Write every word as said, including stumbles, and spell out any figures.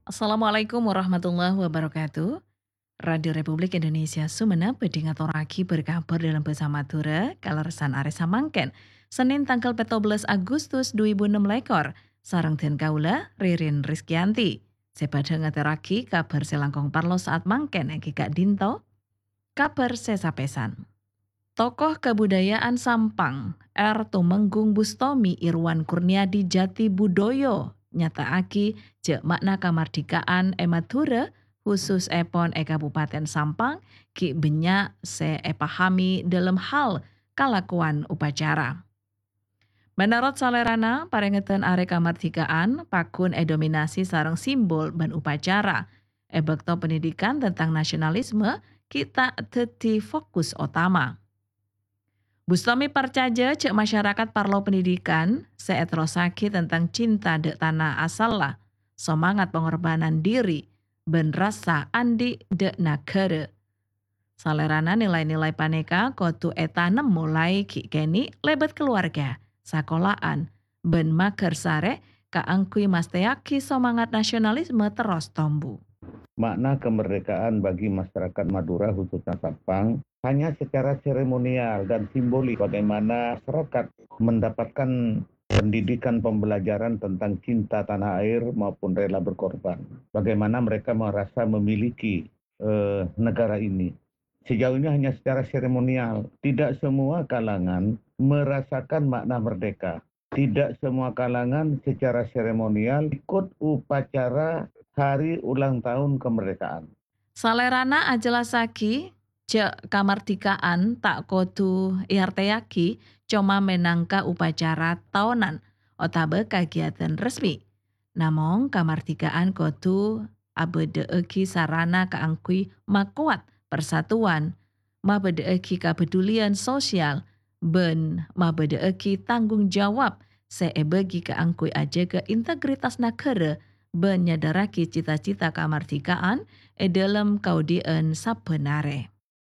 Assalamualaikum warahmatullahi wabarakatuh. Radio Republik Indonesia Sumeneb bedingatoraki berkabar dalam bahasa Madura kaleresan Aresa Mangken. Senin tanggal empat belas Agustus dua ribu enam lekor. Sarang den kaula Ririn Rizkyanti. Sepada ngateraki kabar selangkong parlo saat mangken eki Kak Dinto. Kabar sesapesan. Tokoh kebudayaan Sampang, R. Tumenggung Bustomi Irwan Kurniadi Jati Budoyo, nyataaki jek makna kamardikaan e Madura khusus epon e Kabupaten Sampang ki benyak se e pahami dalam hal kalakuan upacara. Menurut Salerana, parengetan are kamardikaan pakun e dominasi sarang simbol ban upacara. E bekto pendidikan tentang nasionalisme kita teti fokus utama. Bustomi percaja cek masyarakat parlo pendidikan seetrosaki tentang cinta dek tanah asal lah, semangat pengorbanan diri, ben rasa andi dek negara. Salerana nilai-nilai paneka kotu etanem mulai kikeni lebat keluarga, sakolahan, ben mager sare kaangkui masteaki semangat nasionalisme terus tombu. Makna kemerdekaan bagi masyarakat Madura khususnya Sampang hanya secara seremonial dan simbolik bagaimana masyarakat mendapatkan pendidikan pembelajaran tentang cinta tanah air maupun rela berkorban. Bagaimana mereka merasa memiliki eh, negara ini. Sejauh ini hanya secara seremonial. Tidak semua kalangan merasakan makna merdeka. Tidak semua kalangan secara seremonial ikut upacara hari ulang tahun kemerdekaan. Salerana ajelasaki cek kamardikaan tak kodu iarteyaki cuma menangka upacara tahunan otabe kegiatan resmi. Namun kamardikaan kodu abedeeki sarana keangkui makuat persatuan, mabedeeki kepedulian sosial, ben mabedeeki tanggung jawab seebegi keangkui aja ke integritas negara benyadaraki cita-cita kamardikaan e dalam kaudien sabenare.